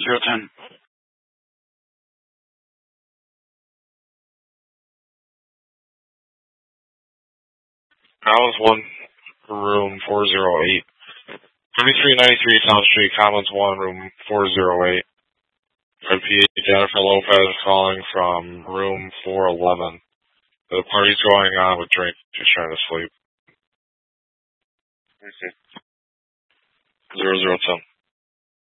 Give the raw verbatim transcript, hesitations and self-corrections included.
Zero ten. Collins one, room four zero eight. thirty-three ninety-three Town Street, Collins one, room four zero eight. Repeat, Jennifer Lopez calling from room four eleven. The party's going on with drink. She's trying to sleep. Zero zero ten.